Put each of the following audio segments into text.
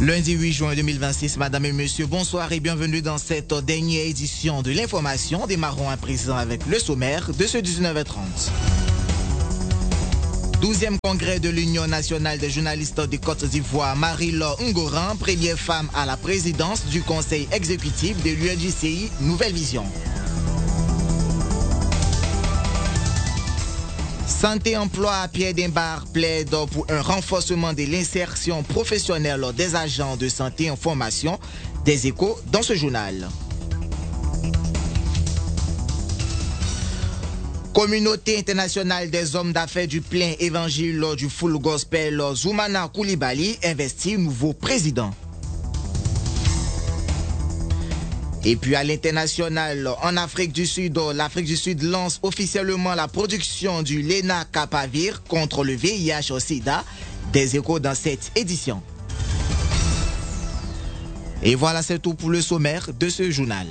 Lundi 8 juin 2026, Madame et Monsieur, bonsoir et bienvenue dans cette dernière édition de l'information. Démarrons à présent avec le sommaire de ce 19h30. 12e congrès de l'Union nationale des journalistes de Côte d'Ivoire, Marie-Laure Ngoran, première femme à la présidence du conseil exécutif de l'UNJCI Nouvelle Vision. Santé Emploi à Pierre Dimbar plaide pour un renforcement de l'insertion professionnelle des agents de santé en formation. Des échos dans ce journal. Communauté internationale des hommes d'affaires du plein évangile du full gospel, Zoumana Koulibaly investit nouveau président. Et puis à l'international, en Afrique du Sud, l'Afrique du Sud lance officiellement la production du Lenacapavir contre le VIH au sida. Des échos dans cette édition. Et voilà, c'est tout pour le sommaire de ce journal.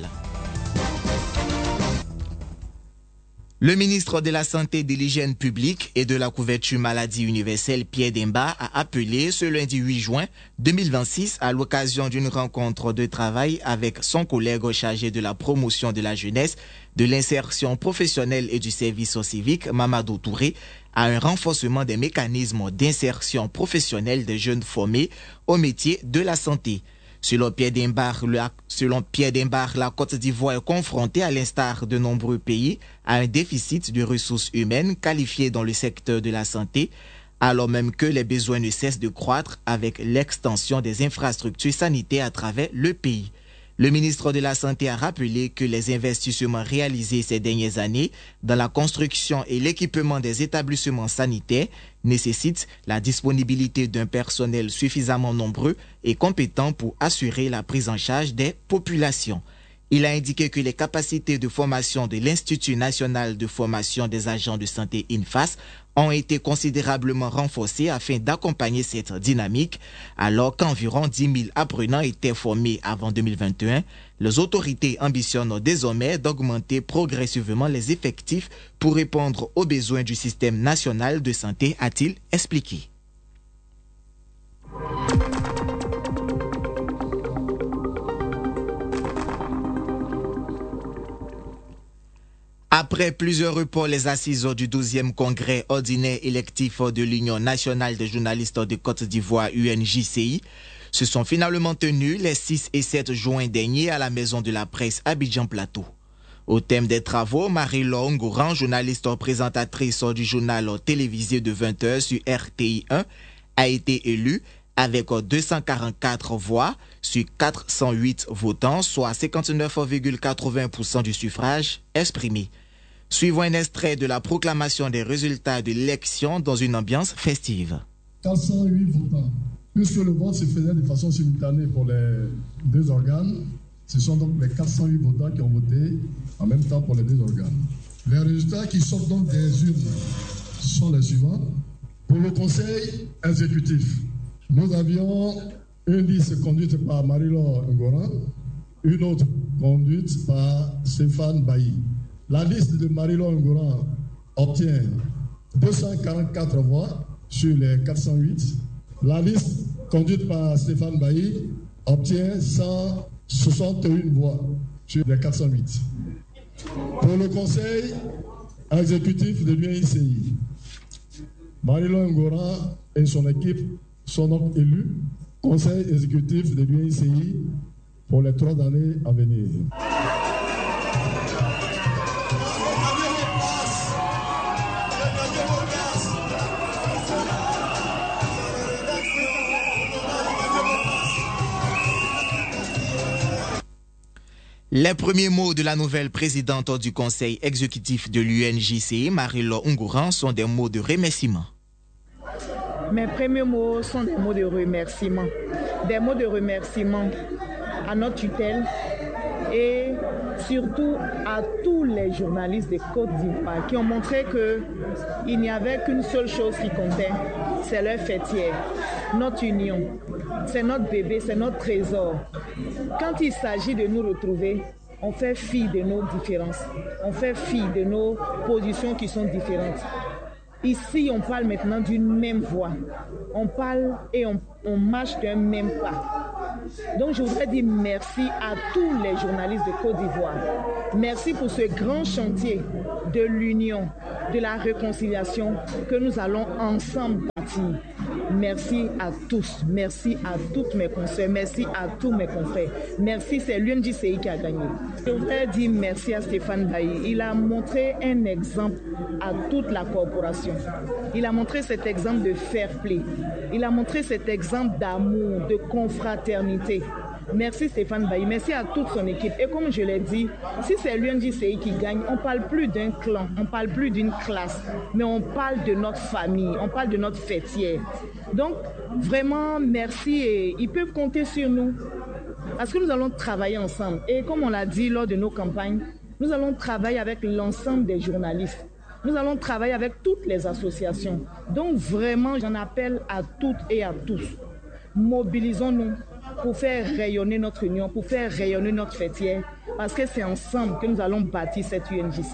Le ministre de la Santé, de l'Hygiène publique et de la couverture maladie universelle, Pierre Dimbar, a appelé ce lundi 8 juin 2026 à l'occasion d'une rencontre de travail avec son collègue chargé de la promotion de la jeunesse, de l'insertion professionnelle et du service civique, Mamadou Touré, à un renforcement des mécanismes d'insertion professionnelle des jeunes formés au métier de la santé. Selon Pierre Dimbar, la Côte d'Ivoire est confrontée, à l'instar de nombreux pays, à un déficit de ressources humaines qualifiées dans le secteur de la santé, alors même que les besoins ne cessent de croître avec l'extension des infrastructures sanitaires à travers le pays. Le ministre de la Santé a rappelé que les investissements réalisés ces dernières années dans la construction et l'équipement des établissements sanitaires nécessitent la disponibilité d'un personnel suffisamment nombreux et compétent pour assurer la prise en charge des populations. Il a indiqué que les capacités de formation de l'Institut national de formation des agents de santé INFAS ont été considérablement renforcées afin d'accompagner cette dynamique. Alors qu'environ 10 000 apprenants étaient formés avant 2021, les autorités ambitionnent désormais d'augmenter progressivement les effectifs pour répondre aux besoins du système national de santé, a-t-il expliqué. Après plusieurs reports, les assises du 12e congrès ordinaire électif de l'Union nationale des journalistes de Côte d'Ivoire, UNJCI, se sont finalement tenues les 6 et 7 juin dernier à la Maison de la Presse Abidjan Plateau. Au thème des travaux, Marie-Laure Ngoran, journaliste présentatrice du journal télévisé de 20h sur RTI 1, a été élue avec 244 voix sur 408 votants, soit 59,80% du suffrage exprimé. Suivons un extrait de la proclamation des résultats de l'élection dans une ambiance festive. 408 votants. Puisque le vote se faisait de façon simultanée pour les deux organes, ce sont donc les 408 votants qui ont voté en même temps pour les deux organes. Les résultats qui sortent donc des urnes sont les suivants. Pour le conseil exécutif, nous avions une liste conduite par Marie-Laure Ngoran, une autre conduite par Stéphane Bailly. La liste de Marie-Laure Ngoran obtient 244 voix sur les 408. La liste conduite par Stéphane Bailly obtient 161 voix sur les 408. Pour le conseil exécutif de l'UNJCI, Marie-Laure Ngoran et son équipe sont donc élus conseil exécutif de l'UNJCI pour les 3 années à venir. Les premiers mots de la nouvelle présidente du conseil exécutif de l'UNJCI, Marie-Laure Ngoran, sont des mots de remerciement. Mes premiers mots sont des mots de remerciement. Des mots de remerciement à notre tutelle et surtout à tous les journalistes de Côte d'Ivoire qui ont montré qu'il n'y avait qu'une seule chose qui comptait, c'est leur fêtière, notre union. C'est notre bébé, c'est notre trésor. Quand il s'agit de nous retrouver, on fait fi de nos différences, on fait fi de nos positions qui sont différentes. Ici, on parle maintenant d'une même voix. On parle et on marche d'un même pas. Donc, je voudrais dire merci à tous les journalistes de Côte d'Ivoire. Merci pour ce grand chantier de l'union, de la réconciliation que nous allons ensemble bâtir. Merci à tous, merci à toutes mes consoeurs, merci à tous mes confrères. Merci, c'est l'UNJCI qui a gagné. Je voudrais dire merci à Stéphane Bailly. Il a montré un exemple à toute la corporation. Il a montré cet exemple de fair play. Il a montré cet exemple d'amour, de confraternité. Merci Stéphane Bailly, merci à toute son équipe. Et comme je l'ai dit, si c'est l'UNJCI qui gagne, on ne parle plus d'un clan, on ne parle plus d'une classe, mais on parle de notre famille, on parle de notre fêtière. Donc, vraiment, merci et ils peuvent compter sur nous. Parce que nous allons travailler ensemble. Et comme on l'a dit lors de nos campagnes, nous allons travailler avec l'ensemble des journalistes. Nous allons travailler avec toutes les associations. Donc, vraiment, j'en appelle à toutes et à tous. Mobilisons-nous pour faire rayonner notre union, pour faire rayonner notre fêtière, parce que c'est ensemble que nous allons bâtir cette UNJC.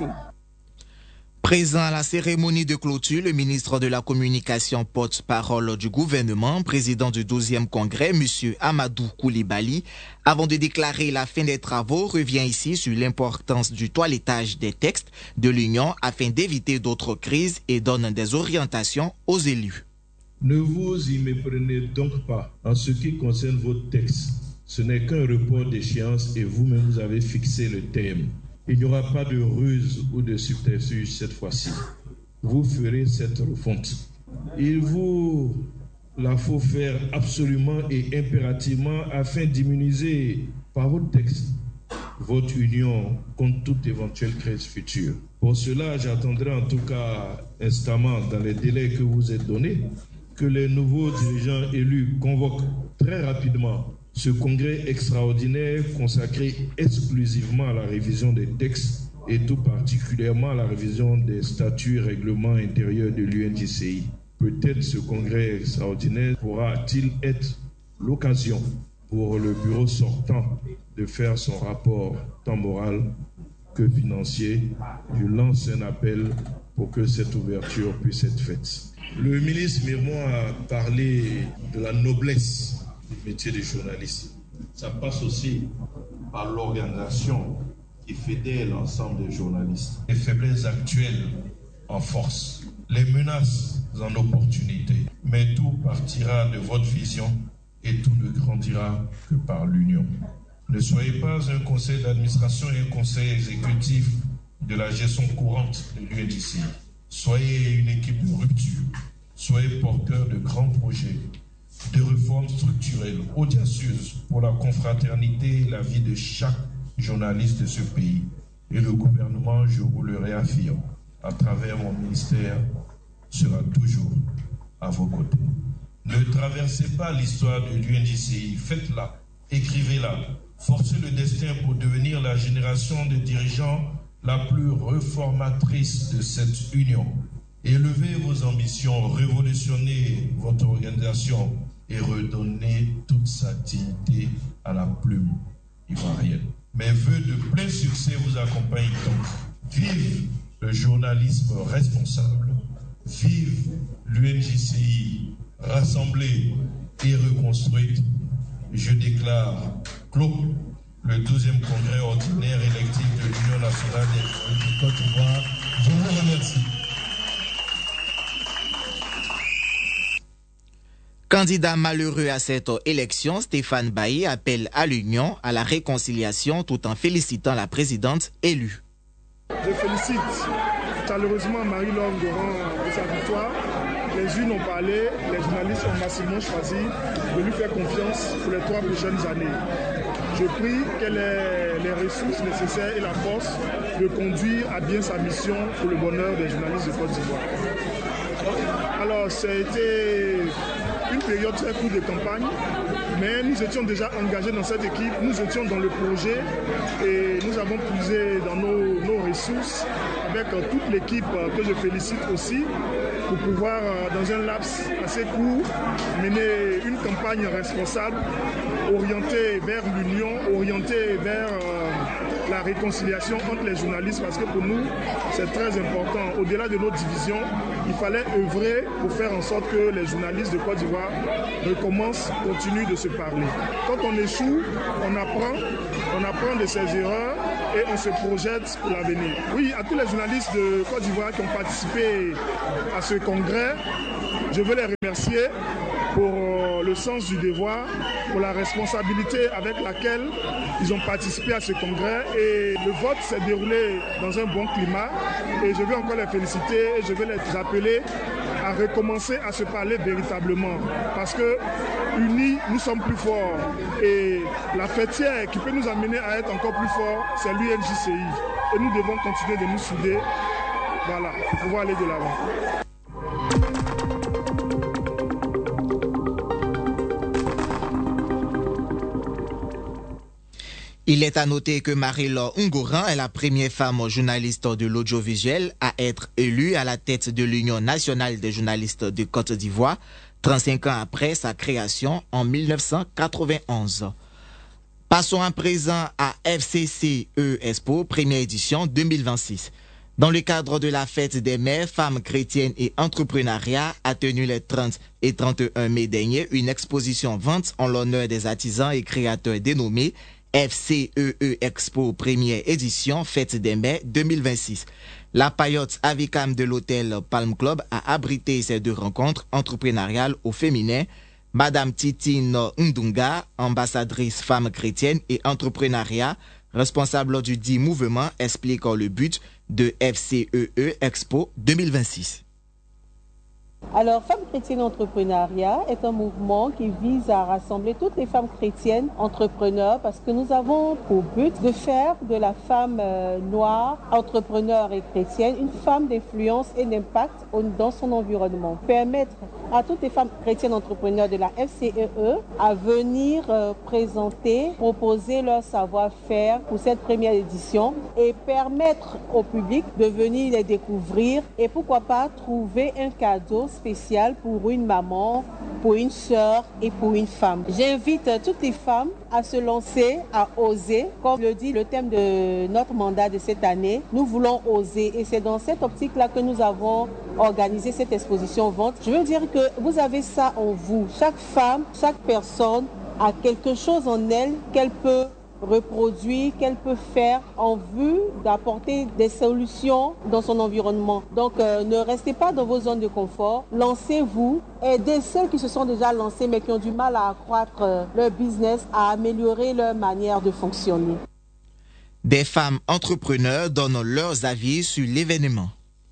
Présent à la cérémonie de clôture, le ministre de la Communication porte-parole du gouvernement, président du 12e congrès, M. Amadou Koulibaly, avant de déclarer la fin des travaux, revient ici sur l'importance du toilettage des textes de l'Union afin d'éviter d'autres crises et donne des orientations aux élus. Ne vous y méprenez donc pas en ce qui concerne vos textes. Ce n'est qu'un report d'échéance et vous-même vous avez fixé le thème. Il n'y aura pas de ruse ou de subterfuge cette fois-ci. Vous ferez cette refonte. Il vous la faut faire absolument et impérativement afin d'immuniser par vos textes votre union contre toute éventuelle crise future. Pour cela, j'attendrai en tout cas instamment, dans les délais que vous êtes donnés, que les nouveaux dirigeants élus convoquent très rapidement ce congrès extraordinaire consacré exclusivement à la révision des textes et tout particulièrement à la révision des statuts et règlements intérieurs de l'UNJCI. Peut-être ce congrès extraordinaire pourra-t-il être l'occasion pour le bureau sortant de faire son rapport tant moral que financier. Je lance un appel pour que cette ouverture puisse être faite. Le ministre Mirmont a parlé de la noblesse du métier de journaliste. Ça passe aussi par l'organisation qui fédère l'ensemble des journalistes. Les faiblesses actuelles en force, les menaces en opportunité. Mais tout partira de votre vision et tout ne grandira que par l'union. Ne soyez pas un conseil d'administration et un conseil exécutif de la gestion courante de l'UNJCI. Soyez une équipe de rupture, soyez porteur de grands projets, de réformes structurelles audacieuses pour la confraternité et la vie de chaque journaliste de ce pays. Et le gouvernement, je vous le réaffirme, à travers mon ministère, sera toujours à vos côtés. Ne traversez pas l'histoire de l'UNJCI, faites-la, écrivez-la, forcez le destin pour devenir la génération de dirigeants la plus réformatrice de cette union. Élevez vos ambitions, révolutionnez votre organisation et redonnez toute sa dignité à la plume ivoirienne. Mes vœux de plein succès vous accompagnent donc. Vive le journalisme responsable, vive l'UNJCI rassemblée et reconstruite. Je déclare clos le 12e congrès ordinaire électif de l'Union nationale des journalistes de Côte d'Ivoire. Je vous remercie. Candidat malheureux à cette élection, Stéphane Bailly appelle à l'union, à la réconciliation, tout en félicitant la présidente élue. Je félicite chaleureusement Marie-Laure Goran de sa victoire. Les unes ont parlé, les journalistes ont massivement choisi de lui faire confiance pour les 3 prochaines années. Je prie qu'elle ait les ressources nécessaires et la force de conduire à bien sa mission pour le bonheur des journalistes de Côte d'Ivoire. Alors, ça a été une période très courte de campagne, mais nous étions déjà engagés dans cette équipe, nous étions dans le projet et nous avons puisé dans nos ressources avec toute l'équipe que je félicite aussi pour pouvoir, dans un laps assez court, mener une campagne responsable orientée vers l'union, orientée vers la réconciliation entre les journalistes, parce que pour nous, c'est très important. Au-delà de nos divisions, il fallait œuvrer pour faire en sorte que les journalistes de Côte d'Ivoire recommencent, continuent de se parler. Quand on échoue, on apprend de ses erreurs et on se projette pour l'avenir. Oui, à tous les journalistes de Côte d'Ivoire qui ont participé à ce congrès, je veux les remercier pour le sens du devoir, pour la responsabilité avec laquelle ils ont participé à ce congrès. Et le vote s'est déroulé dans un bon climat. Et je veux encore les féliciter et je veux les appeler à recommencer à se parler véritablement. Parce que unis, nous sommes plus forts. Et la fêtière qui peut nous amener à être encore plus forts, c'est l'UNJCI. Et nous devons continuer de nous souder, voilà, pour pouvoir aller de l'avant. Il est à noter que Marie-Laure Ungoran est la première femme journaliste de l'audiovisuel à être élue à la tête de l'Union nationale des journalistes de Côte d'Ivoire, 35 ans après sa création en 1991. Passons à présent à FCCE Expo, première édition 2026. Dans le cadre de la fête des mères, femmes chrétiennes et entrepreneuriat a tenu les 30 et 31 mai dernier une exposition vente en l'honneur des artisans et créateurs dénommés FCEE Expo première édition Fête des Mères 2026. La paillote Avicam de l'hôtel Palm Club a abrité ces deux rencontres entrepreneuriales au féminin. Madame Titine Ndunga, ambassadrice femme chrétienne et entrepreneuriat, responsable du dit mouvement, explique le but de FCEE Expo 2026. Alors, Femmes chrétiennes entrepreneuriat est un mouvement qui vise à rassembler toutes les femmes chrétiennes entrepreneurs parce que nous avons pour but de faire de la femme noire, entrepreneur et chrétienne, une femme d'influence et d'impact dans son environnement. Permettre à toutes les femmes chrétiennes entrepreneurs de la FCEE à venir présenter, proposer leur savoir-faire pour cette première édition et permettre au public de venir les découvrir et pourquoi pas trouver un cadeau spécial pour une maman, pour une sœur et pour une femme. J'invite toutes les femmes à se lancer, à oser. Comme le dit le thème de notre mandat de cette année, nous voulons oser et c'est dans cette optique-là que nous avons organisé cette exposition vente. Je veux dire que vous avez ça en vous. Chaque femme, chaque personne a quelque chose en elle qu'elle peut reproduire, qu'elle peut faire en vue d'apporter des solutions dans son environnement. Donc ne restez pas dans vos zones de confort, lancez-vous, aidez celles qui se sont déjà lancées mais qui ont du mal à accroître leur business, à améliorer leur manière de fonctionner. Des femmes entrepreneurs donnent leurs avis sur l'événement.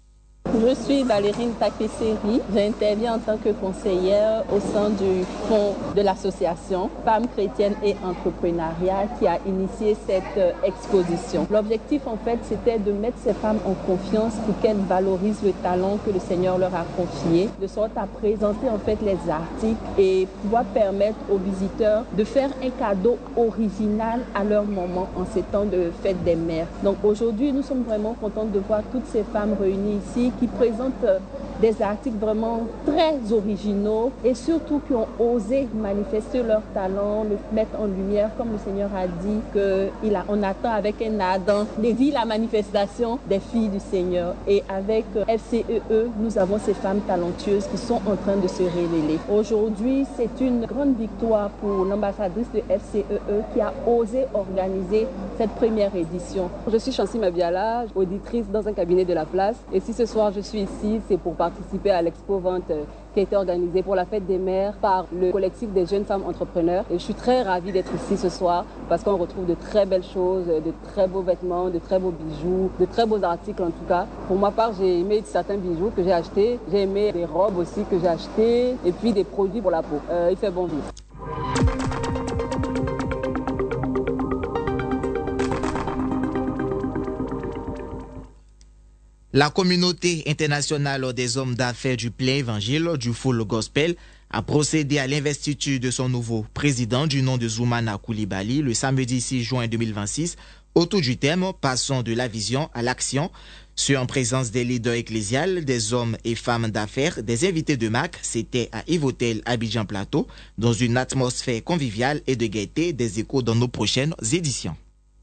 Je suis Valérine Takeseri. J'interviens en tant que conseillère au sein du fonds de l'association Femmes chrétiennes et entrepreneuriat qui a initié cette exposition. L'objectif en fait c'était de mettre ces femmes en confiance pour qu'elles valorisent le talent que le Seigneur leur a confié, de sorte à présenter en fait les articles et pouvoir permettre aux visiteurs de faire un cadeau original à leur moment en ces temps de fête des mères. Donc aujourd'hui nous sommes vraiment contents de voir toutes ces femmes réunies ici qui présentent des articles vraiment très originaux et surtout qui ont osé manifester leur talent, le mettre en lumière comme le Seigneur a dit qu'on attend avec un ardent désir la manifestation des filles du Seigneur. Et avec FCEE, nous avons ces femmes talentueuses qui sont en train de se révéler. Aujourd'hui, c'est une grande victoire pour l'ambassadrice de FCEE qui a osé organiser cette première édition. Je suis Chancy Mabiala, auditrice dans un cabinet de la place. Et si ce soir je suis ici, c'est pour participer à l'expo vente qui a été organisée pour la fête des mères par le collectif des jeunes femmes entrepreneurs. Et je suis très ravie d'être ici ce soir parce qu'on retrouve de très belles choses, de très beaux vêtements, de très beaux bijoux, de très beaux articles en tout cas. Pour ma part, j'ai aimé certains bijoux que j'ai achetés, j'ai aimé des robes aussi que j'ai achetées et puis des produits pour la peau. Il fait bon vivre. La communauté internationale des hommes d'affaires du plein évangile du Full Gospel a procédé à l'investiture de son nouveau président du nom de Zoumana Coulibaly le samedi 6 juin 2026 Autour du thème, passons de la vision à l'action. Ce en présence des leaders ecclésiales, des hommes et femmes d'affaires, des invités de MAC, c'était à Yves Hôtel Abidjan Plateau, dans une atmosphère conviviale et de gaieté. Des échos dans nos prochaines éditions.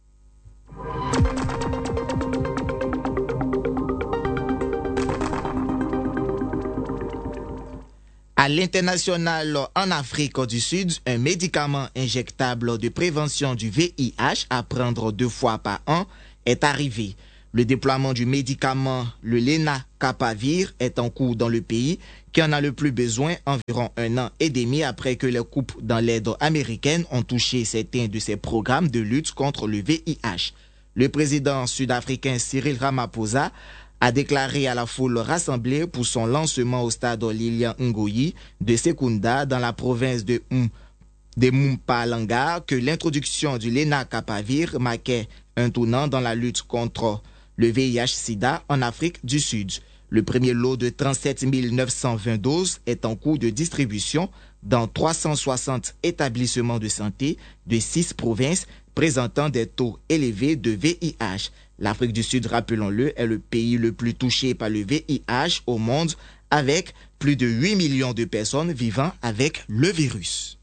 À l'international, en Afrique du Sud, un médicament injectable de prévention du VIH à prendre 2 fois par an est arrivé. Le déploiement du médicament, le Lenacapavir, est en cours dans le pays qui en a le plus besoin environ 1 an et demi après que les coupes dans l'aide américaine ont touché certains de ces programmes de lutte contre le VIH. Le président sud-africain Cyril Ramaphosa a déclaré à la foule rassemblée pour son lancement au stade Lilian Ngoyi de Sekunda dans la province de Mpumalanga que l'introduction du Lenacapavir marquait un tournant dans la lutte contre le VIH-Sida en Afrique du Sud. Le premier lot de 37 920 doses est en cours de distribution dans 360 établissements de santé de 6 provinces présentant des taux élevés de VIH. L'Afrique du Sud, rappelons-le, est le pays le plus touché par le VIH au monde, avec plus de 8 millions de personnes vivant avec le virus.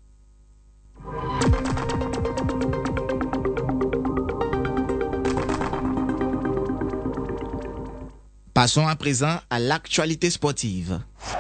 Passons à présent à l'actualité sportive.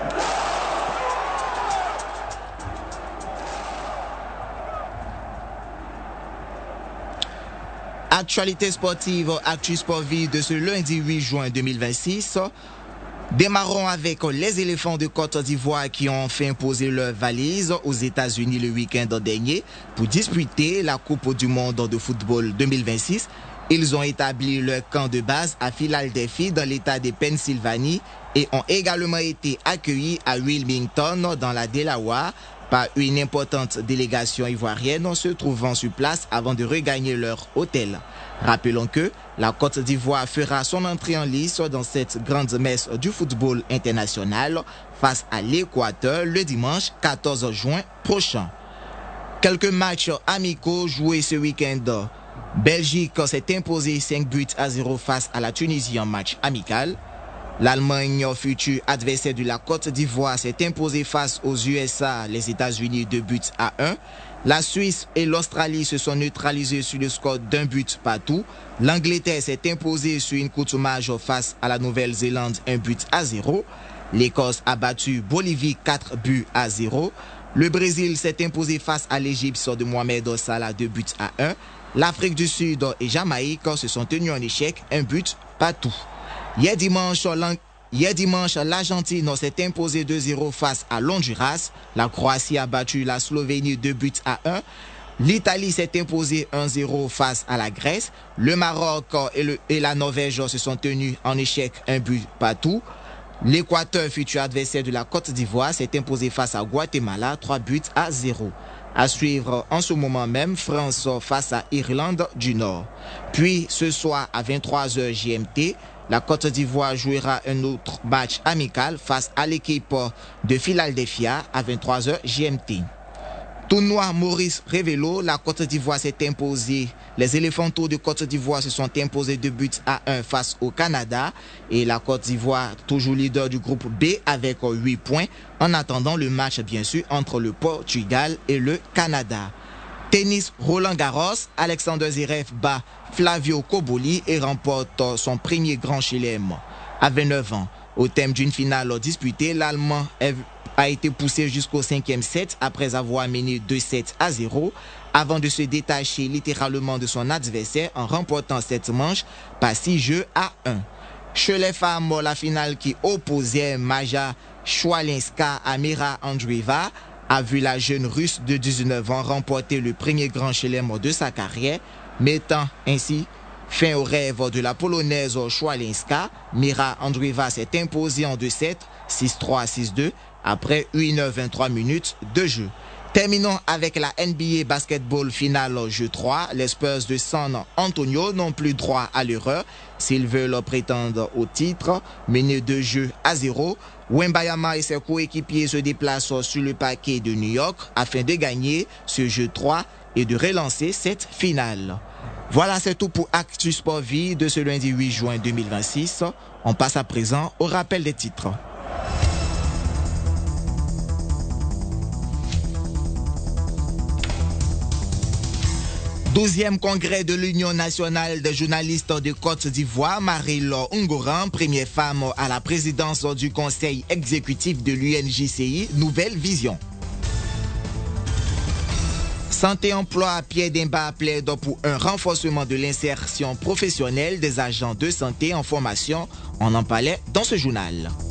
Actualité sportive, Actu Sport Vie de ce lundi 8 juin 2026. Démarrons avec les éléphants de Côte d'Ivoire qui ont enfin posé leur valise aux États-Unis le week-end dernier pour disputer la Coupe du monde de football 2026. Ils ont établi leur camp de base à Philadelphie dans l'État de Pennsylvanie et ont également été accueillis à Wilmington dans la Delaware par une importante délégation ivoirienne se trouvant sur place avant de regagner leur hôtel. Rappelons que la Côte d'Ivoire fera son entrée en lice dans cette grande messe du football international face à l'Équateur le dimanche 14 juin prochain. Quelques matchs amicaux joués ce week-end. Belgique s'est imposé 5-0 face à la Tunisie en match amical. L'Allemagne, futur adversaire de la Côte d'Ivoire, s'est imposé face aux USA, les États-Unis 2-1. La Suisse et l'Australie se sont neutralisés sur le score d'1 but partout. L'Angleterre s'est imposée sur une courte marge face à la Nouvelle-Zélande 1-0. L'Écosse a battu Bolivie 4-0. Le Brésil s'est imposé face à l'Égypte de Mohamed Salah 2-1. L'Afrique du Sud et Jamaïque se sont tenus en échec 1 but partout. Hier dimanche, l'Argentine s'est imposée 2-0 face à l'Honduras. La Croatie a battu la Slovénie 2-1. L'Italie s'est imposée 1-0 face à la Grèce. Le Maroc et la Norvège se sont tenus en échec 1 but partout. L'Équateur, futur adversaire de la Côte d'Ivoire, s'est imposé face à Guatemala 3-0. À suivre en ce moment même, France face à Irlande du Nord. Puis ce soir à 23h GMT, la Côte d'Ivoire jouera un autre match amical face à l'équipe de Philadelphia à 23h GMT. Tournoi Maurice Révélo, la Côte d'Ivoire s'est imposée. Les Éléphantaux de Côte d'Ivoire se sont imposés 2-1 face au Canada. Et la Côte d'Ivoire, toujours leader du groupe B avec 8 points, en attendant le match bien sûr entre le Portugal et le Canada. Tennis Roland Garros, Alexander Zverev bat Flavio Cobolli et remporte son premier grand chelem à 29 ans. Au thème d'une finale disputée, l'Allemand a été poussé jusqu'au 5e set après avoir mené 2-0 avant de se détacher littéralement de son adversaire en remportant cette manche par 6-1. Chez les femmes, la finale qui opposait Maja Shwalinska à Mira Andreeva a vu la jeune Russe de 19 ans remporter le premier grand chelem de sa carrière, mettant ainsi fin au rêve de la Polonaise Shwalinska. Mira Andreeva s'est imposée en 2-7, 6-3, 6-2, après 1h23 minutes de jeu. Terminons avec la NBA Basketball finale jeu 3. Les Spurs de San Antonio n'ont plus droit à l'erreur s'ils veulent prétendre au titre. Menés 2-0, Wembayama et ses coéquipiers se déplacent sur le parquet de New York afin de gagner ce jeu 3 et de relancer cette finale. Voilà, c'est tout pour Actu Sport Vie de ce lundi 8 juin 2026. On passe à présent au rappel des titres. « 12e congrès de l'Union nationale des journalistes de Côte d'Ivoire, Marie-Laure Ungoran, première femme à la présidence du conseil exécutif de l'UNJCI, Nouvelle Vision. Santé Emploi à Pierre Demba plaide pour un renforcement de l'insertion professionnelle des agents de santé en formation. On en parlait dans ce journal.